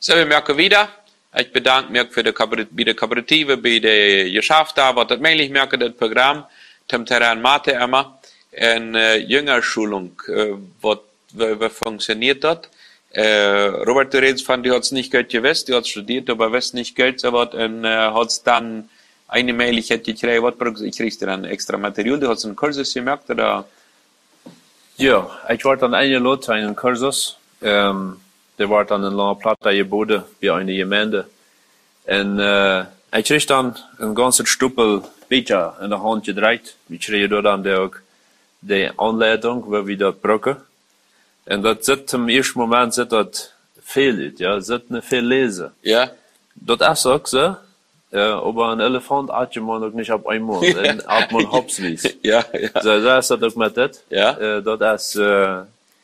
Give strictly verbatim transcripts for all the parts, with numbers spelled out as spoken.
So, wir merken wieder. Ich bedanke mich für die, bei der Kooperative, bei der Geschäfte, was das möglich merken, das Programm, zum Terrain Mathe immer, eine äh, Jüngerschulung, äh, was, wie funktioniert das? Äh, Robert, du redest von, die hat es nicht gut gewusst, die hat studiert, aber weiß nicht gut, so was, und äh, hat es dann eine Möglichkeit gekriegt, was kriegst du dann extra Material, du hast einen Kurs gemerkt, oder? Ja, ich war dann eingeladen zu einem Kurs, ähm, der war dann in La Plata geboten, wie eine Gemeinde. Und äh, ich krieg dann ein ganzes Stapel Bücher in der Hand gedreht. Ich krieg dann auch die Anleitung, wie wir das brauchen. Und das sieht im ersten Moment sieht das viel aus, ja, das sieht nicht viel lesen. Ja. Das ist auch so, äh, aber ein Elefant hat man auch nicht auf einmal, ja. Hat man hopswies. Ja, ja. So, so ist das auch mit das. Ja. Äh, das ist, äh,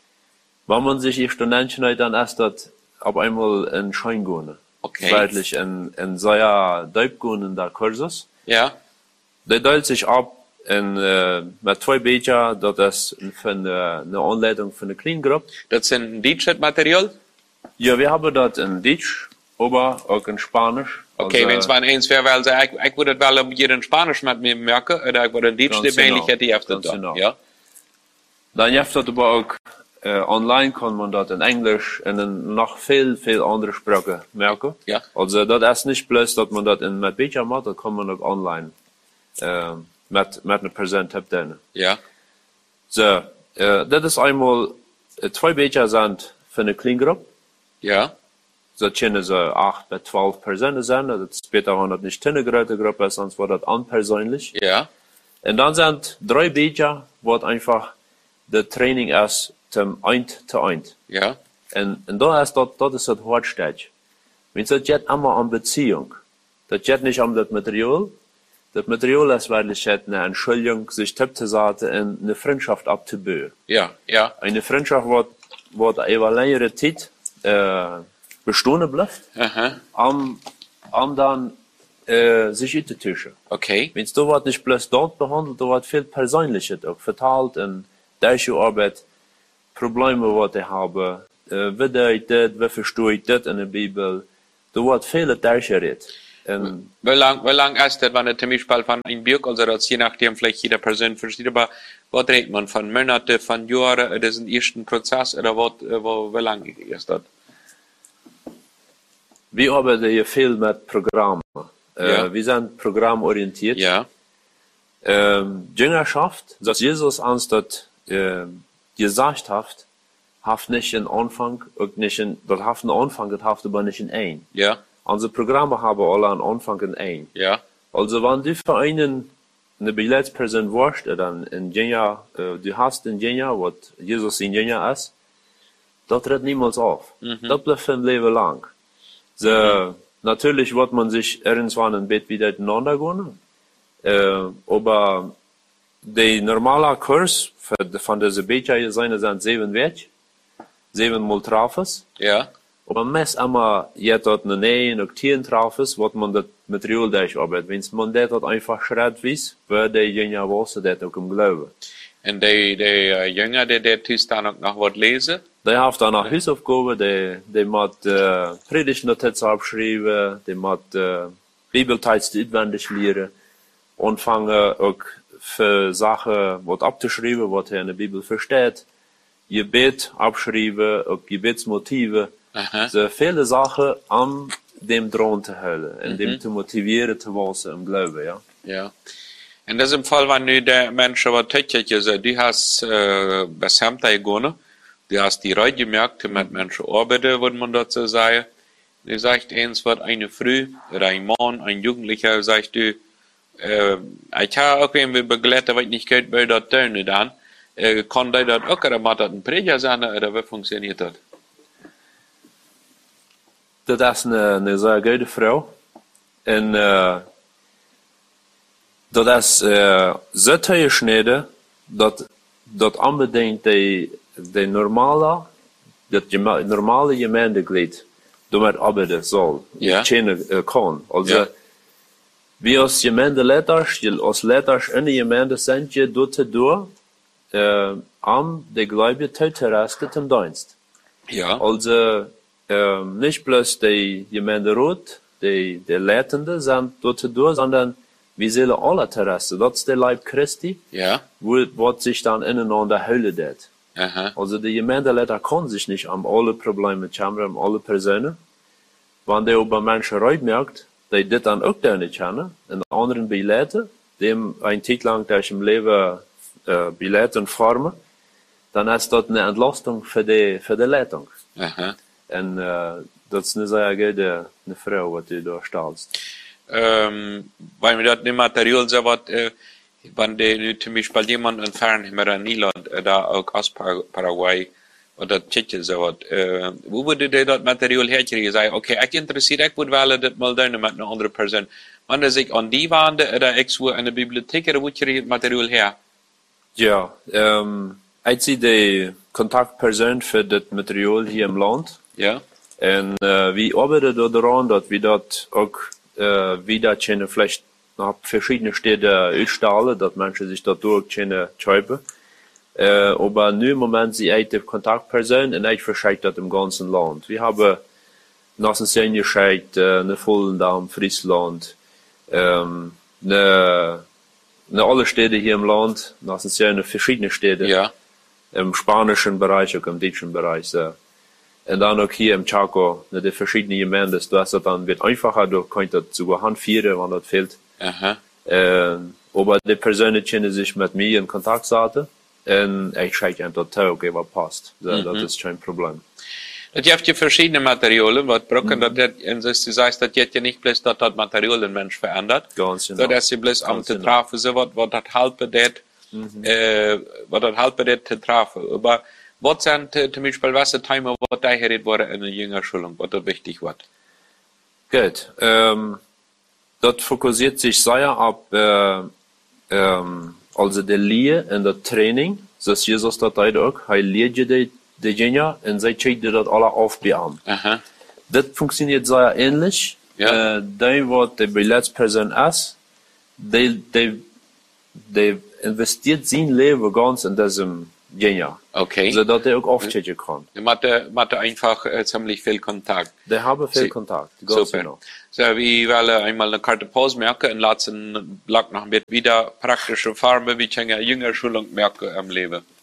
wenn man sich die Studenten hat, dann ist das auf einmal ein Schein gehen. Okay. Wirklich ein, ein sehr deep gehen der Kursus. Ja. Der teilt sich ab in, äh, mit zwei Büchern, das ist für eine, eine Anleitung für eine Kleingruppe. Das sind Deutsch-Material? Ja, wir haben das in Deutsch, aber auch in Spanisch. Okay, also, wenn es mal eins wäre, weil ich, ich würde wel ob ihr in Spanisch mit mir merken, oder ich würde in Deutsch die Möglichkeit, die öfter da. Genau. Ja. Dann gibt es aber auch, äh, online kann man das in Englisch und in noch viel, viel andere Sprachen merken. Ja. Also, das ist nicht bloß, dass man das in mit Büchern macht, das kann man auch online, äh, mit, mit einer Person tippen. Ja. So, äh, das ist einmal, äh, zwei Bücher sind für eine Kleingruppe. Ja. So können so acht bis zwölf Personen sein, das später haben das nicht eine große Gruppe, sonst wird das unpersönlich. Ja. Und dann sind drei Bücher, wo einfach das Training ist zum eins zu eins. Ja. Und, und da ist das, das ist das Hauptstück. Wenn es geht immer um Beziehung. Das geht nicht um das Material. Das Material ist wirklich eine Entschuldigung, sich Tipp zu sagen und eine Freundschaft abzubauen. Ja. Ja. Eine Freundschaft wird, wird über längere Zeit, äh, bestehen bleibt, Aha. um, um dann, äh, sich einzutauschen. Okay. Wenn es da wird nicht bloß dort behandelt, da wird viel Persönliches auch verteilt in der Arbeit, Probleme, die ich habe, äh, wie ich das, wie verstehe ich das in der Bibel, da wird viel durchgeredet. Wie lang, wie lang ist das, wenn der zum Beispiel von einem Buch, also das je nachdem vielleicht jeder Person versteht, aber was redet man von Monaten, von Jahren, das ist ein ersten Prozess, oder was, wo, wie lang ist das? Wir arbeiten hier viel mit Programmen. Äh, Ja. Wir sind programmorientiert. Ja. Ähm, Jüngerschaft, dass Jesus uns das äh, gesagt hat, hat nicht einen Anfang, und nicht in, das hat einen Anfang, das hat aber nicht einen Ende. Ja. Unsere Programme haben alle einen Anfang und ein. Ja. Also wenn du für einen eine Billettperson warst, dann in Jena, äh, du hast in Jena, was Jesus in Jena ist, das tritt niemals auf. Mhm. Das bleibt ein Leben lang. So, mhm. Natürlich wird man sich irgendwann im Bett wieder miteinander gehen, äh, aber der normale Kurs für, von dieser Becher sind sieben Wege, sieben Mal Trafes. Ja. Aber meist immer jetzt dort eine neue Noctieren drauf ist, wird man das Material durcharbeitet. Wenn man das einfach schrittweise, wird der Jünger wissen, das auch im Glauben. Und der, der Jünger, der, der tust dann auch noch was lesen? Der hat dann eine Hausaufgabe, der, der muss äh, Predigtnotizen abschreiben, der muss äh, Bibeltexte auswendig lernen und fangen auch für Sachen, was abzuschreiben, was er in der Bibel versteht, Gebet abschreiben, auch Gebetsmotive. Aha. So viele Sachen an dem dran zu halten, und Mhm. dem zu motivieren zu werden im Glauben, ja. Ja. In diesem Fall, wenn du der Mensch aber tätig ist, du hast, äh, besamt gegangen, du hast die Reihe gemerkt, mit Menschen arbeiten, würde man dazu sagen. Du sagst, eins wird eine Früh, oder ein Mann, ein Jugendlicher, sagst du, äh, ich habe auch irgendwie begleitet, weil ich nicht Geld will, das tun, dann, äh, kann der das auch, oder macht das ein Prediger sein, oder wie funktioniert das? Das ist eine, eine sehr gute Frau. Und, äh, das ist, äh, so teuer geschnitten, dass, dass unbedingt die, die normale, das normale Gemeindeglied damit arbeiten soll. Ja. Kennen, äh, kann. Also, Ja. wir als Gemeindeleiters, als Leiters in der Gemeinde sind je dort durch, äh, am die Gläubige zu testen im Dienst. Ja. Also, ähm, nicht bloß die Gemeinderat, die, die Leitende sind dort durch, sondern wir sehen alle Terrasse. Das ist der Leib Christi, Ja. wo, was sich dann ineinander höhlen wird. Aha. Also die Gemeindeleiter können sich nicht an alle Probleme kümmern, an alle Personen. Wenn der über Menschen Reut merkt, die das dann auch da nicht kennen, in anderen Beleiten, dem ein Zeit lang durch im Leben äh, Beleiten formen, dann ist das eine Entlastung für die, für die Leitung. Aha. Und äh, das ist eine sehr gute eine Frau, die du da stellst. Ähm, weil wir das nicht Material so was, äh, wenn der nu zum Beispiel jemand entfernt haben wir in Niederland, äh, da auch aus Par Paraguay oder Tschechien so was, äh, wo würde der das Material herkriegen? Sagen, okay, ich interessiert, ich würde wählen, das mal da mit einer anderen Person. Wenn er sich an die wandte, oder ich so eine Bibliothek, oder wo kriege ich das Material her? Ja, ähm, ich sehe die Kontaktperson für das Material hier im Land. Ja. Und äh, wir arbeiten daran, dass wir das auch äh, wieder können, vielleicht nach verschiedenen Städten ausstellen, dass Menschen sich dadurch können schreiben. Äh, aber nur im Moment sind ich die Kontaktperson und ich verschicke das im ganzen Land. Wir haben Nassen geschickt, äh, eine Volendam, Friesland, ähm, eine, eine alle Städte hier im Land, Nassen verschiedene Städte. Ja. Im spanischen Bereich, auch im deutschen Bereich. So. Und dann auch hier im Chaco, ne, die verschiedenen Gemeinden, da ist das dann wird einfacher, du kannst das sogar handführen, wenn das fehlt. Aha. Äh, aber die Personen können sich mit mir in Kontakt setzen, und ich schicke ihnen das auch, was passt. So, Mhm. Das ist kein Problem. Es gibt ja verschiedene Materialien, was brauchen, mhm. das, und das, du sagst, das geht ja nicht bloß, dass das Material den Mensch verändert. Ganz genau. So, dass sie bloß am zu genau. treffen, so, was, was das halt bedeutet, mhm. äh, was das halt bedeutet, zu treffen. Aber, was sind, äh, zum Beispiel, was die Themen, was da geredet wurde in der Jüngerschulung, was da wichtig war? Gut, ähm, das fokussiert sich sehr auf, äh, ähm, also die Lehre und das Training, das Jesus das auch, er lehrt die, die Jünger und sie zeigt das alle aufbauen. Aha. Das funktioniert sehr ähnlich. Ja. Äh, die, was die Billettperson ist, die, die, die investiert sein Leben ganz in diesem Jünger. Okay. So dass er auch aufstehen kann. Die hatte, hatte einfach äh, ziemlich viel Kontakt. Die haben viel Sie- Kontakt. Ganz Super. genau. So, wir wollen einmal eine Karte Pause merken und lassen Block noch mit wieder praktische Farben, wie ich eine Jüngerschulung merke am Leben.